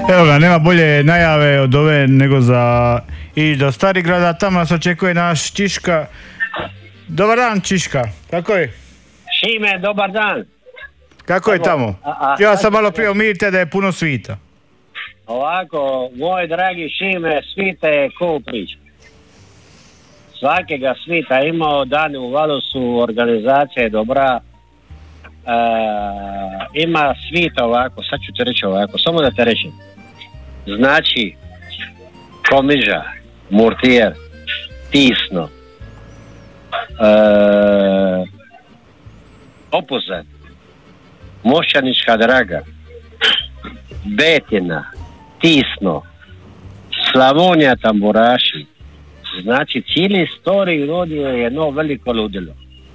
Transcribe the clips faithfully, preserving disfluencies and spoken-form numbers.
Evo ga, nema bolje najave od ove nego za i do Starigrada, tamo nas očekuje naš Čiška. Dobar dan Čiška, kako je? Šime, dobar dan. Kako je tamo? Ja sam malo prije umirite da je puno svita. Ovako, moj dragi Šime, svite je ko priča. Svakega svita imao, Dani u Valu su organizacije dobra. E, ima svita ovako, sad ću te reći ovako, samo da te rečem. Znači, Komiža, Murtijer, Tisno, e, Opuzet, Mošćanička Draga, Betina, Tisno, Slavonija tamburaši. Znači, cijeli istorij rodio je jedno veliko ludilo.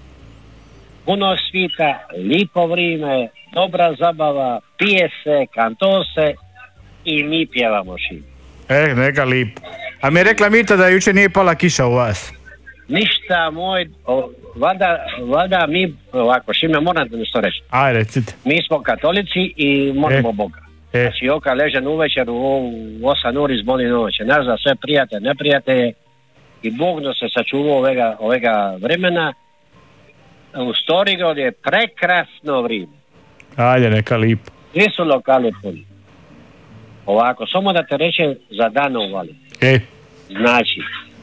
Puno svita, lipo vrijeme, dobra zabava, pije se, kanto se i mi pjevamo Šime. E, neka lipo. A mi je rekla Mita da jučer nije pala kiša u vas. Ništa moj, o, vada, vada mi, ovako, Šime, moram da nešto reći. Aj, recite. Mi smo katolici i molimo E. Boga. E. Znači, oka ležen uvečer u osam uri zboni noće. Nas za sve prijate, neprijate i Bog nas se sačuvao ovega, ovega vremena. U Starigradu je prekrasno vrijeme. Ajde, neka lipo. Svi su lokali puni. Ovako, samo da te rečem za Dan u Vali. E. Znači,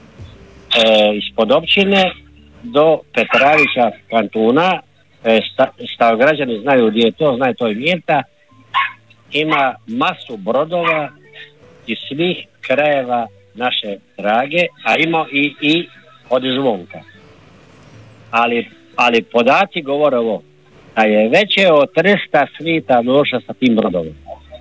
e, ispod općine do Petravića kantuna, e, sta, stavograđani znaju gdje je to, znaju to i mjesta, ima masu brodova iz svih krajeva naše drage, a ima i, i od zvonka. Ali, ali podaci govore ovo, da je veće od trista svita došla sa tim brodovima.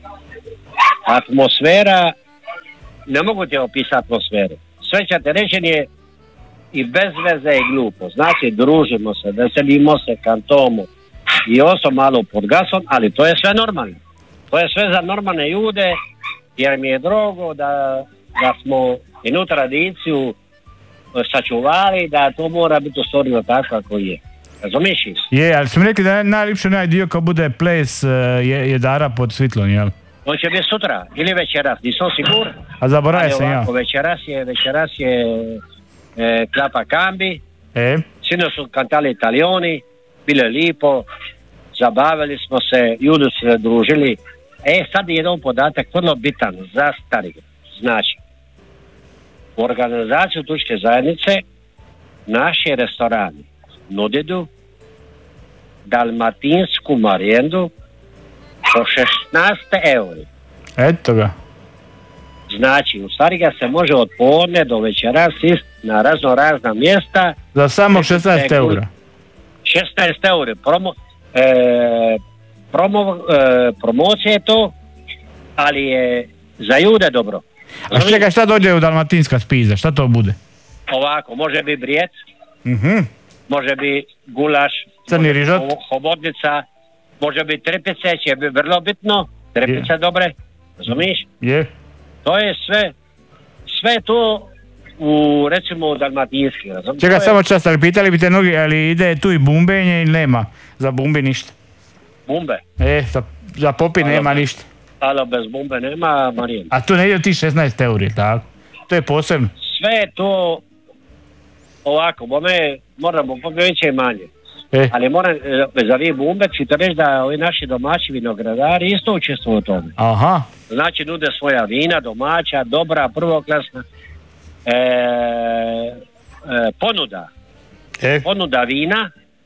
Atmosfera, ne mogu ti opisati atmosferu. Sve će te reći je i bez veze i glupo. Znači, družimo se, veselimo se, kantomu i oso malo pod gasom, ali to je sve normalno. To je sve za normalne ljude, jer mi je drago da, da smo jednu tradiciju sačuvali, da to mora biti ostvareno tako kako je. Razumiješ? Je, ali smo rekli da je najljepši onaj dio kad bude ples je, jedara pod svitlom, jel? On će biti sutra ili večeras, nisam siguran. A zaboravio sam ja. Večeras je, večeras je e, Klapa Kambi, E? sino su kantali Italijoni, bilo je lipo, zabavili smo se, ljudi su se družili. E, sad je jedan podatak vrlo bitan za Starigrad. Znači, u organizaciju turističke zajednice naši restorani nudidu dalmatinsku marijendu po šesnaest euri. Eto ga. Znači, u Starigrad se može od podne do večera ist na razno razna mjesta. Za samo šesnaest eura. šesnaest euri. Promo, e, promo, e, promocija je to, ali je za ljude dobro. A čekaj, šta dođe u dalmatinska spiza? Šta to bude? Ovako, može biti brijec, Mhm. može biti gulaš, Crni rižot, hobotnica, može biti trepice, će biti vrlo bitno, trepice Je. dobre, razumiješ? je. To je sve, sve to u, recimo, u dalmatinski, razumiješ? Čekaj, samo čas, ali pitali bi te mnogi, ali ide tu i bumbenje ili nema? Za bumbi ništa. Bumbe, E, za, za popi Alo, nema be- ništa. ali bez bumbe nema marijen. A tu ne ide ti šesnaest euri, tako? To je posebno. Sve je to ovako, bome moramo poveće i manje. E, Ali moram, e, za vi bumbe, ću te reći da ovi naši domaći vinogradari isto učestvuju u tome. aha. Znači, nude svoja vina, domaća, dobra, prvoklasna. E, e, ponuda. E, Ponuda vina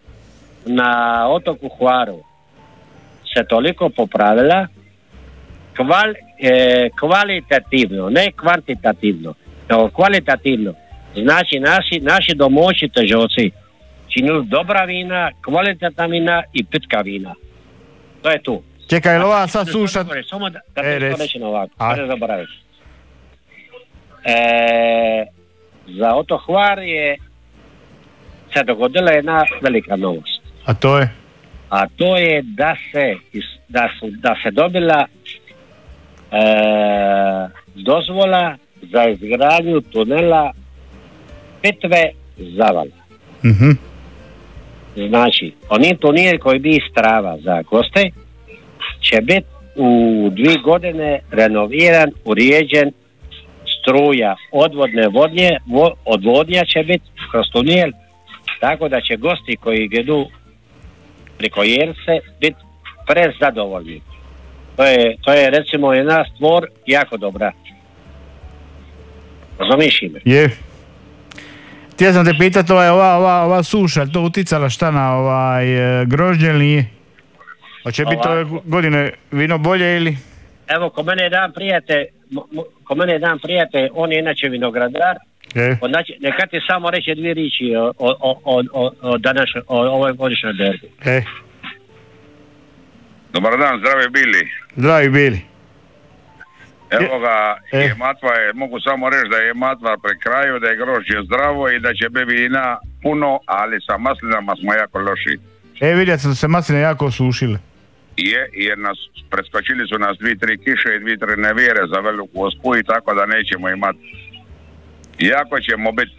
na otoku Hvaru se toliko popravila kval, e, kvalitativno, ne kvantitativno, nego kvalitativno. Znači, naši, naši domaći težoci činili dobra vina, kvalitetna vina i pitka vina. To je tu. čekaj, jel ova sad suša... Samo da, da E, ti reci. to reći ovako, A. ne zaboraviti. E, za otok Hvar je se dogodila jedna velika novost. A to je? A to je da se, is- da su, da se dobila e, dozvola za izgradnju tunela Pitve Zavala. Mhm. Znači, oni tunel koji bi strava za goste će biti u dvije godine renoviran, uređen, struja, odvodne vodnje, vo, odvodnja će biti kroz tunel, tako da će gosti koji idu preko Jelse biti prezadovoljni. To je, to je recimo jedna stvar jako dobra. Razumiješ ime? Je. Htio sam te pitati, ovaj, ova, ova, ova suša, to uticala šta na ovaj grožđe ili nije? Hoće biti ove godine vino bolje ili? Evo, ko mene je dan prijatelj, ko mene je dan prijatelj, on je inače vinogradar. E. Znači, neka ti samo reći dvije riječi o, o, o, o, o, današnjoj, o ovoj godišnjoj berbi. E. Dobar dan, zdravi Bili. Zdravi Bili. Evo ga, E. je matva je, mogu samo reći da je matva pri kraju, da je grožđe zdravo i da će biti vina puno, ali sa maslinama smo jako loši. E, vidio sam da se masline jako osušile. Je, jer nas, preskočili su nas dvije, tri kiše i dvije, tri nevjere za veliku ospu i tako da nećemo imati. Jako ćemo biti.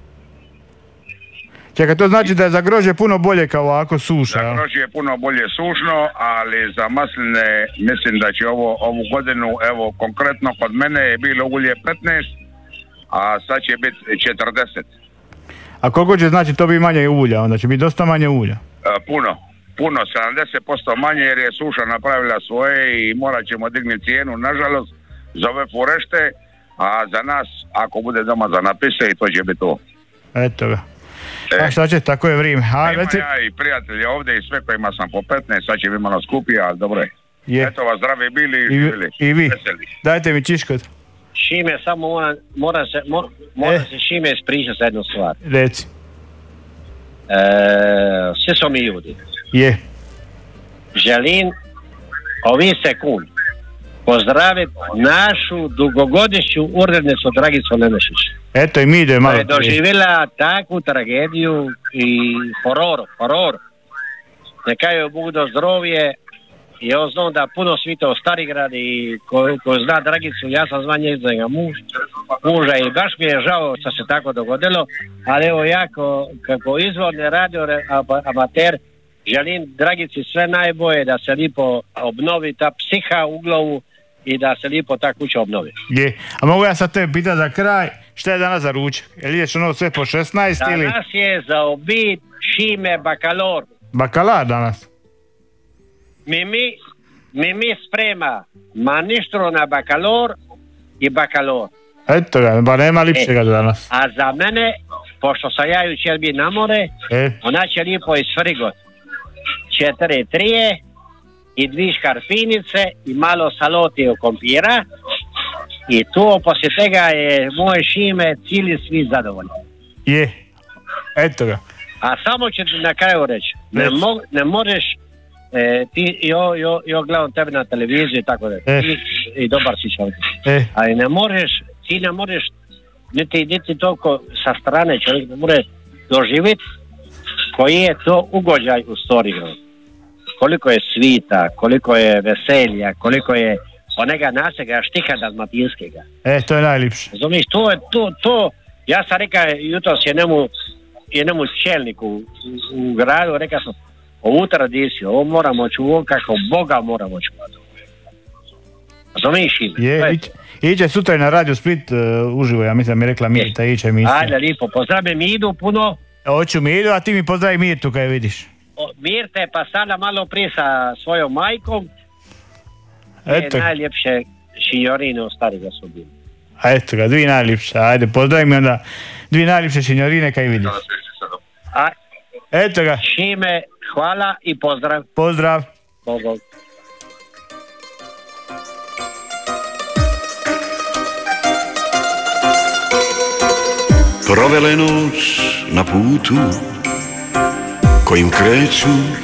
Čekaj, to znači da je za grožđe puno bolje kao ovako suša. Za grožđe je puno bolje sušno, ali za masline mislim da će ovo, ovu godinu, evo konkretno kod mene je bilo ulje petnaest, a sad će biti četrdeset. A koliko će znači to bi manje ulja, onda će biti dosta manje ulja? E, puno, puno, sedamdeset posto manje jer je suša napravila svoje i morat ćemo dignuti cijenu, nažalost, za ove forešte, a za nas, ako bude doma za napise, i to će biti to. Eto ga. E. A šta će, tako je vrijeme. A, Ima reci... ja i prijatelji ovdje i sve kojima sam po petnaest, sad će biti malo skupije, ali dobro je. Je. Eto vas zdravi bili i I, živjeli. I vi. Veseli. Dajte mi čiškot. Šime, samo mora, mora se, mora, mora E. se Šime ispričati za jednu stvar. Reci. E, svi smo mi ljudi. Je. Želim ovih sekund pozdraviti našu dugogodišnju urednicu Dragicu Nemešić. Eto i mi ide malo. Koja je doživjela takvu tragediju i horor, horor. Neka joj Bog do zdrovje. I ja znam da puno svita u Starigrad i ko, ko zna Dragicu, ja sam zva njega muž, muža i baš mi je žao što se tako dogodilo, ali evo ja ko, kako izvorni radio amater želim Dragici sve najbolje da se lipo obnovi ta psiha u glavu i da se lipo ta kuća obnovi. Je. A mogu ja sad tebe pitati za kraj, šta je danas za ručak? Jel ideš ono sve po šesnaest ili? Danas je za obid Šime bakalor. Bakalar danas. Mimi, Mimi sprema maništru na bakalor i bakalor. Eto ga, ba nema lipšega danas. A za mene, pošto sam ja jučer bi na more, E. ona će lipo isfrigot. Četiri trije i dvi škarpinice i malo saloti od kompira. I to poslije tega je moje Šime cijeli svi zadovoljni. Je. Eto ga. A samo ću ti na kraju reći, ne, Reci. mo, ne možeš, e, ti, jo, jo, jo gledam tebe na televiziji i tako da, E. ti, i dobar si čovjek. E. Ali ne možeš, ti ne možeš, niti, niti toliko sa strane čovjek ne može doživjeti koji je to ugođaj u Starigradu. Koliko je svita, koliko je veselja, koliko je onega nasega štika dalmatinskega. E, to je najlipše. Razumiješ, to je to, to, ja sam rekao jutros jednomu, jednomu čelniku u, u gradu, rekao sam, ovu tradiciju, ovo moramo čuvati kako Boga moramo čuvati. Razumiješ ime? Je, iće, iće sutra i na Radio Split uh, uživo, ja mislim da mi je rekla Mirta, iće emisija. Ajde, lipo, pozdravim Midu puno. Hoću Miru, a ti mi pozdravi Mirtu kad je vidiš. O, Mirte, pa sada malo prije sa svojom majkom. Eto, Je najljepše šinjorine u Starigradu su bili. a eto ga, dvi najljepše, ajde, pozdravi mi onda dvi najljepše šinjorine kad je vidiš. A Eto ga, Šime, hvala i pozdrav. pozdrav. Bog, bog. Provele noć na putu kojim kreću